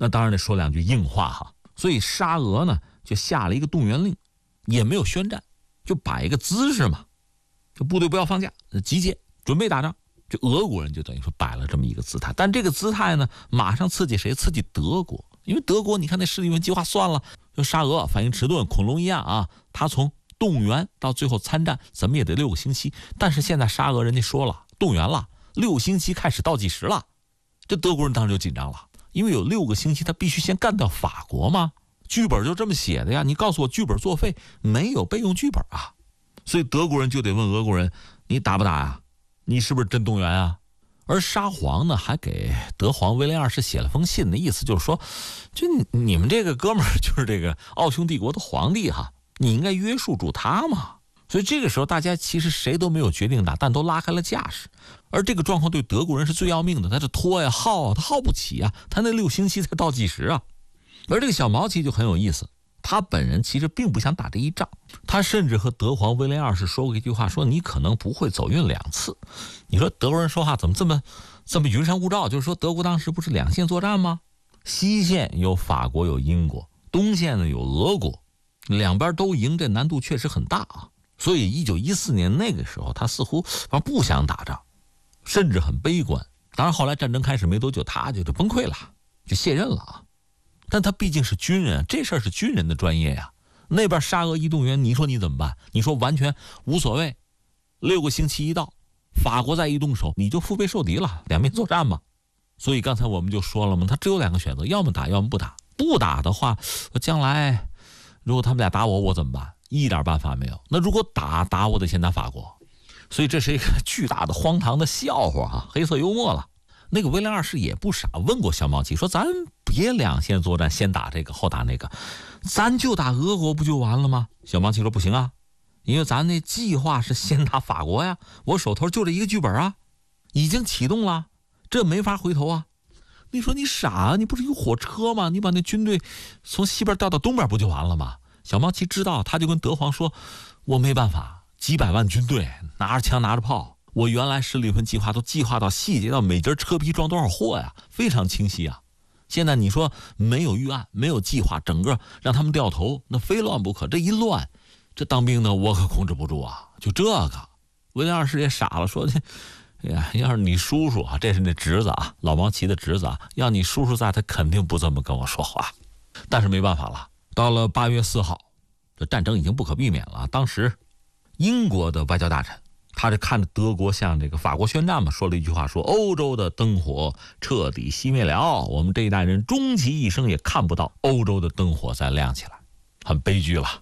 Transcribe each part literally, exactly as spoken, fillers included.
那当然得说两句硬话哈。所以沙俄呢就下了一个动员令，也没有宣战，就摆一个姿势嘛，就部队不要放假，集结准备打仗。这俄国人就等于说摆了这么一个姿态，但这个姿态呢，马上刺激谁？刺激德国。因为德国你看那施里文计划算了，就沙俄反应迟钝，恐龙一样啊，他从动员到最后参战怎么也得六个星期。但是现在沙俄人家说了，动员了六星期开始倒计时了，这德国人当时就紧张了，因为有六个星期他必须先干掉法国嘛，剧本就这么写的呀，你告诉我剧本作废，没有备用剧本啊。所以德国人就得问俄国人，你打不打呀？你是不是真动员啊？而沙皇呢，还给德皇威廉二世写了封信，的意思就是说，就你们这个哥们儿就是这个奥匈帝国的皇帝哈，你应该约束住他嘛。所以这个时候大家其实谁都没有决定打，但都拉开了架势。而这个状况对德国人是最要命的，他这拖呀耗啊，他耗不起啊，他那六星期才倒计时啊。而这个小毛奇就很有意思，他本人其实并不想打这一仗，他甚至和德皇威廉二世说过一句话，说你可能不会走运两次。你说德国人说话怎么这么这么云山雾罩？就是说德国当时不是两线作战吗？西线有法国有英国，东线呢有俄国，两边都赢，这难度确实很大啊。所以一九一四年那个时候他似乎反正不想打仗，甚至很悲观。当然后来战争开始没多久，他就就崩溃了，就卸任了啊。但他毕竟是军人，这事儿是军人的专业呀。那边沙俄一动员，你说你怎么办？你说完全无所谓，六个星期一到，法国再一动手，你就腹背受敌了，两面作战嘛。所以刚才我们就说了嘛，他只有两个选择，要么打，要么不打。不打的话，将来如果他们俩打我，我怎么办？一点办法没有。那如果打打我得先打法国，所以这是一个巨大的荒唐的笑话啊，黑色幽默了。那个威廉二世也不傻，问过小毛奇说，咱别两线作战，先打这个后打那个，咱就打俄国不就完了吗？小毛奇说不行啊，因为咱那计划是先打法国呀，我手头就这一个剧本啊，已经启动了，这没法回头啊。你说你傻啊，你不是有火车吗？你把那军队从西边调到东边不就完了吗？小毛奇知道，他就跟德皇说，我没办法，几百万军队拿着枪拿着炮，我原来施里芬计划都计划到细节，到每节车皮装多少货呀，非常清晰啊。现在你说没有预案，没有计划，整个让他们掉头，那非乱不可。这一乱，这当兵的我可控制不住啊。就这个，威廉二世也傻了，说这，哎呀，要是你叔叔啊，这是那侄子啊，老毛奇的侄子啊，要你叔叔在，他肯定不这么跟我说话。但是没办法了，到了八月四号，这战争已经不可避免了。当时英国的外交大臣，他就看着德国向这个法国宣战嘛，说了一句话，说欧洲的灯火彻底熄灭了，我们这一代人终其一生也看不到欧洲的灯火再亮起来，很悲剧了。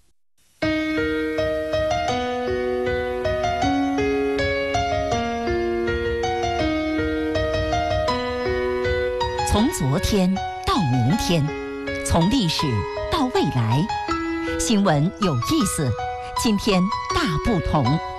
从昨天到明天，从历史到未来，新闻有意思，今天大不同。